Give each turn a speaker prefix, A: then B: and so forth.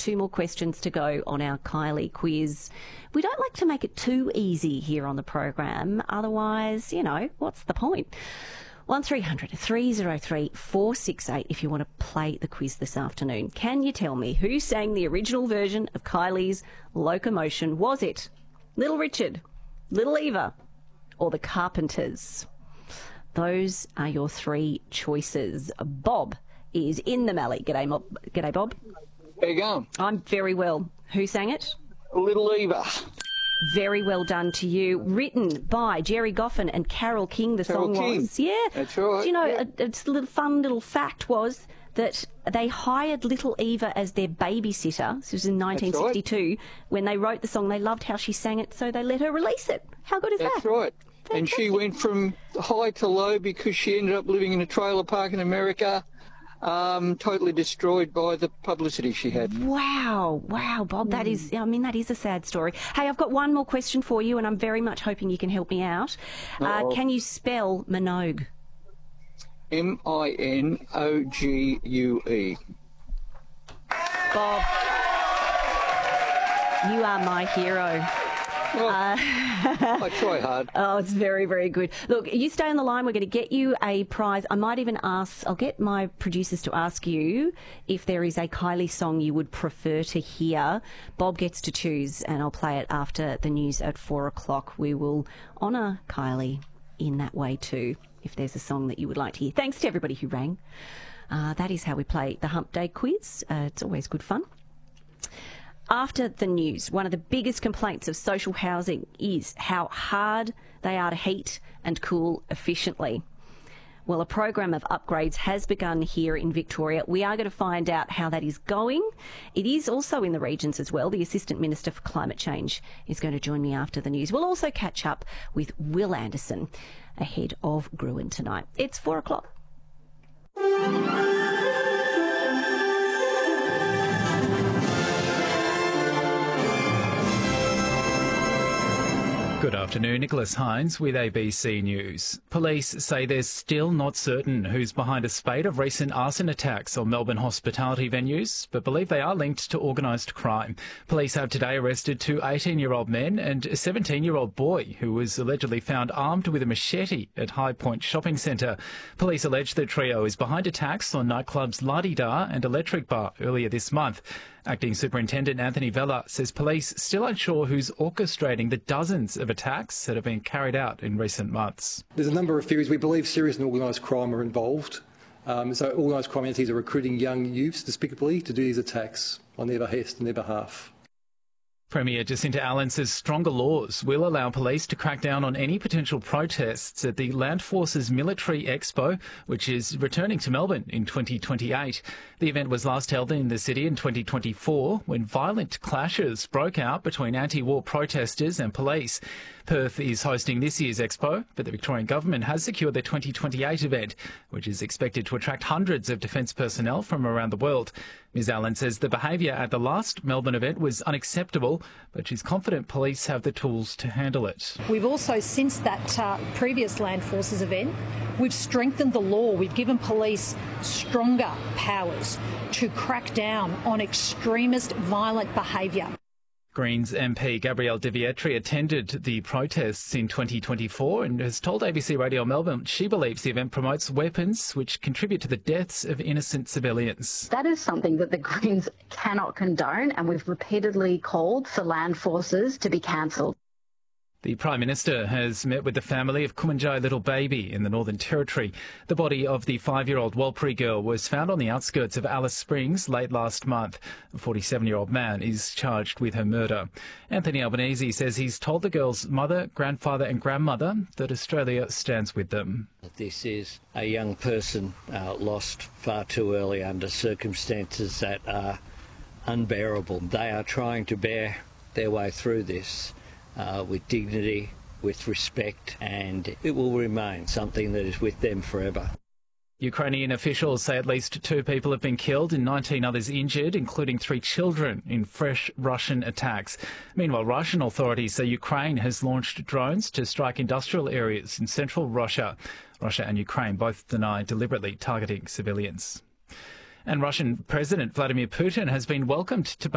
A: 2 more questions to go on our Kylie quiz. We don't like to make it too easy here on the program. Otherwise, what's the point? 1300 303 468 if you want to play the quiz this afternoon. Can you tell me who sang the original version of Kylie's Locomotion? Was it Little Richard, Little Eva, or the Carpenters? Those are your 3 choices. Bob is in the Mallee. G'day, Bob.
B: How you going?
A: I'm very well. Who sang it?
B: Little Eva.
A: Very well done to you. Written by Jerry Goffin and Carole King, the song was. Yeah.
B: That's right.
A: Do you know, a fun little fact was that they hired Little Eva as their babysitter. This was in 1962. When they wrote the song, they loved how she sang it, so they let her release it. How good is that?
B: That's right.
A: Fantastic.
B: And she went from high to low because she ended up living in a trailer park in America, totally destroyed by the publicity she had.
A: Wow, Bob, that is a sad story. Hey, I've got one more question for you, and I'm very much hoping you can help me out. Can you spell Minogue?
B: Minogue.
A: Bob, you are my hero.
B: Well, I try hard.
A: Oh, it's very, very good. Look, you stay on the line. We're going to get you a prize. I might even I'll get my producers to ask you if there is a Kylie song you would prefer to hear. Bob gets to choose, and I'll play it after the news at 4 o'clock. We will honour Kylie in that way too, if there's a song that you would like to hear. Thanks to everybody who rang. That is how we play the Hump Day quiz. It's always good fun. After the news, one of the biggest complaints of social housing is how hard they are to heat and cool efficiently. Well, a program of upgrades has begun here in Victoria. We are going to find out how that is going. It is also in the regions as well. The Assistant Minister for Climate Change is going to join me after the news. We'll also catch up with Will Anderson ahead of Gruen tonight. It's 4 o'clock.
C: Good afternoon, Nicholas Hines with ABC News. Police say they're still not certain who's behind a spate of recent arson attacks on Melbourne hospitality venues, but believe they are linked to organised crime. Police have today arrested 2 18-year-old men and a 17-year-old boy who was allegedly found armed with a machete at High Point Shopping Centre. Police allege the trio is behind attacks on nightclubs La Di Da and Electric Bar earlier this month. Acting Superintendent Anthony Vella says police still unsure who's orchestrating the dozens of attacks that have been carried out in recent months.
D: There's a number of theories. We believe serious and organised crime are involved. So organised crime entities are recruiting young youths despicably to do these attacks on their behest and their behalf.
C: Premier Jacinta Allen says stronger laws will allow police to crack down on any potential protests at the Land Forces Military Expo, which is returning to Melbourne in 2028. The event was last held in the city in 2024 when violent clashes broke out between anti-war protesters and police. Perth is hosting this year's Expo, but the Victorian Government has secured the 2028 event, which is expected to attract hundreds of defence personnel from around the world. Ms Allen says the behaviour at the last Melbourne event was unacceptable, but she's confident police have the tools to handle it.
E: We've also, since that previous Land Forces event, we've strengthened the law. We've given police stronger powers to crack down on extremist violent behaviour.
C: Greens MP Gabrielle De Vietri attended the protests in 2024 and has told ABC Radio Melbourne she believes the event promotes weapons which contribute to the deaths of innocent civilians.
F: That is something that the Greens cannot condone, and we've repeatedly called for Land Forces to be cancelled.
C: The Prime Minister has met with the family of Kumanjai Little Baby in the Northern Territory. The body of the 5-year-old Warlpiri girl was found on the outskirts of Alice Springs late last month. A 47-year-old man is charged with her murder. Anthony Albanese says he's told the girl's mother, grandfather and grandmother that Australia stands with them.
G: This is a young person lost far too early under circumstances that are unbearable. They are trying to bear their way through this with dignity, with respect, and it will remain something that is with them forever.
C: Ukrainian officials say at least 2 people have been killed and 19 others injured, including 3 children, in fresh Russian attacks. Meanwhile, Russian authorities say Ukraine has launched drones to strike industrial areas in central Russia. Russia and Ukraine both deny deliberately targeting civilians. And Russian President Vladimir Putin has been welcomed to